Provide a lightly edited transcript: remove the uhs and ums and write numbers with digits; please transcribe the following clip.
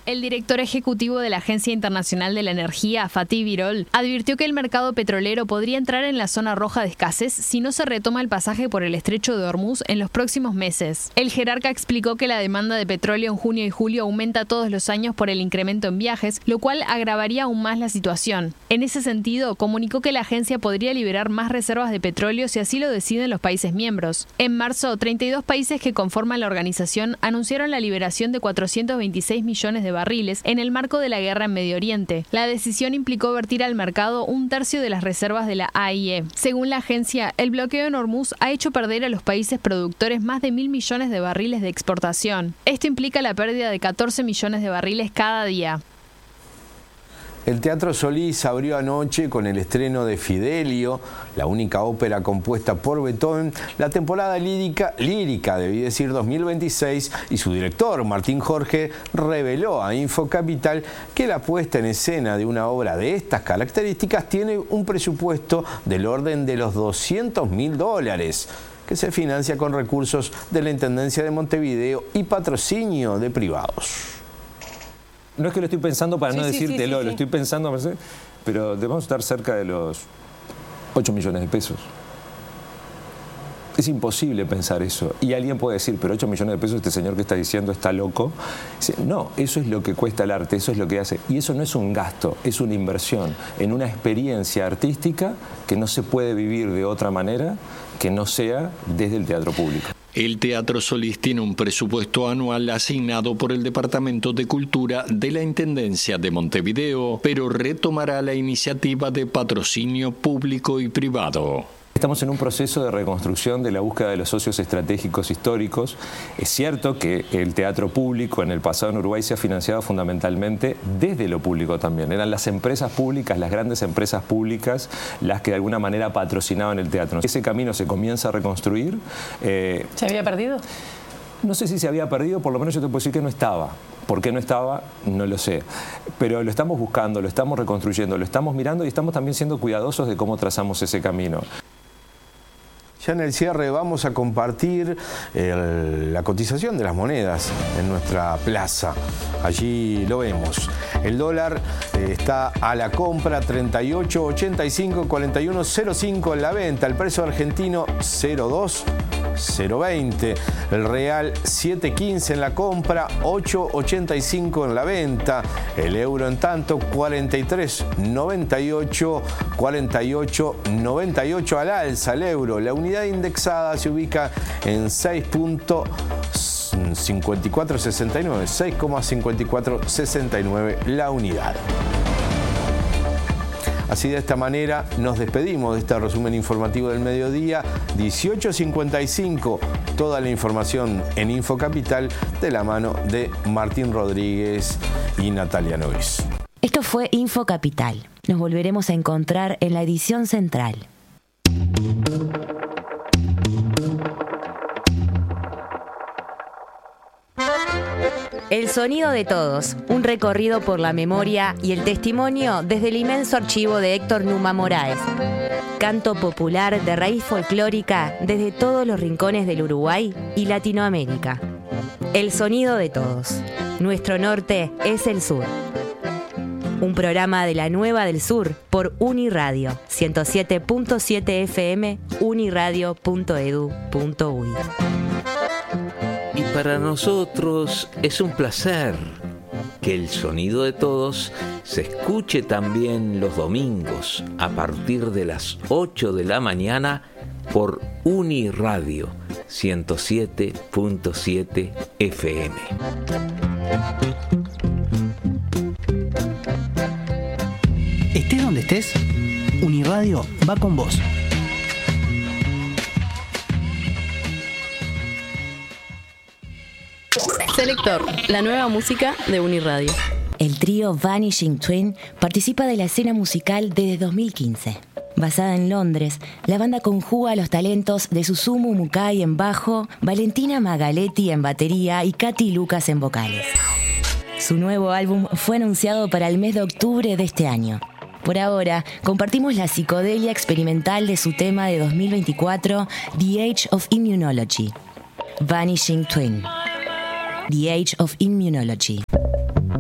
El director ejecutivo de la Agencia Internacional de la Energía, Fatih Birol, advirtió que el mercado petrolero podría entrar en la zona roja de escasez si no se retoma el pasaje por el estrecho de Hormuz en los próximos meses. El jerarca explicó que la demanda de petróleo en junio y julio aumenta todos los años por el incremento en viajes, lo cual agravaría aún más la situación. En ese sentido, comunicó que la agencia podría liberar más reservas de petróleo si así lo deciden los países miembros. En marzo, 32 países que conforman la organización anunciaron la liberación de 426 millones de barriles en el marco de la guerra en Medio Oriente. La decisión implicó vertir al mercado un tercio de las reservas de la AIE. Según la agencia, el bloqueo en Hormuz ha hecho perder a los países productores más de 1.000 millones de barriles de exportación. Esto implica la pérdida de 14 millones de barriles cada día. El Teatro Solís abrió anoche con el estreno de Fidelio, la única ópera compuesta por Beethoven, la temporada lírica, debí decir 2026, y su director, Martín Jorge, reveló a Infocapital que la puesta en escena de una obra de estas características tiene un presupuesto del orden de los $200.000, que se financia con recursos de la Intendencia de Montevideo y patrocinio de privados. No es que lo estoy pensando para no decírtelo, lo estoy pensando, pero debemos estar cerca de los 8 millones de pesos. Es imposible pensar eso. Y alguien puede decir, pero 8 millones de pesos, este señor que está diciendo está loco. Dice, no, eso es lo que cuesta el arte, eso es lo que hace. Y eso no es un gasto, es una inversión en una experiencia artística que no se puede vivir de otra manera que no sea desde el teatro público. El Teatro Solís tiene un presupuesto anual asignado por el Departamento de Cultura de la Intendencia de Montevideo, pero retomará la iniciativa de patrocinio público y privado. Estamos en un proceso de reconstrucción de la búsqueda de los socios estratégicos históricos. Es cierto que el teatro público en el pasado en Uruguay se ha financiado fundamentalmente desde lo público también. Eran las empresas públicas, las grandes empresas públicas, las que de alguna manera patrocinaban el teatro. Ese camino se comienza a reconstruir. ¿Se había perdido? No sé si se había perdido, por lo menos yo te puedo decir que no estaba. ¿Por qué no estaba? No lo sé. Pero lo estamos buscando, lo estamos reconstruyendo, lo estamos mirando y estamos también siendo cuidadosos de cómo trazamos ese camino. Ya en el cierre vamos a compartir la cotización de las monedas en nuestra plaza. Allí lo vemos. El dólar está a la compra 38.85, 41.05 en la venta. El peso argentino 0.20. El real 7.15 en la compra, 8.85 en la venta. El euro en tanto 43.98, 48.98 al alza el euro. La unidad indexada se ubica en 6.5469, 6,5469 la unidad. Así, de esta manera nos despedimos de este resumen informativo del mediodía, 18:55. Toda la información en Infocapital de la mano de Martín Rodríguez y Natalia Novis. Esto fue Infocapital. Nos volveremos a encontrar en la edición central. El sonido de todos, un recorrido por la memoria y el testimonio desde el inmenso archivo de Héctor Numa Moraes. Canto popular de raíz folclórica desde todos los rincones del Uruguay y Latinoamérica. El sonido de todos. Nuestro norte es el sur. Un programa de la Nueva del Sur por Uniradio, 107.7 FM, uniradio.edu.uy. Y para nosotros es un placer que el sonido de todos se escuche también los domingos a partir de las 8 de la mañana por Uniradio 107.7 FM. Estés donde estés, Uniradio va con vos. Selector, la nueva música de Uniradio. El trío Vanishing Twin participa de la escena musical desde 2015. Basada en Londres, la banda conjuga los talentos de Susumu Mukai en bajo, Valentina Magaletti en batería y Katy Lucas en vocales. Su nuevo álbum fue anunciado para el mes de octubre de este año. Por ahora, compartimos la psicodelia experimental de su tema de 2024, The Age of Immunology. Vanishing Twin. The Age of Immunology.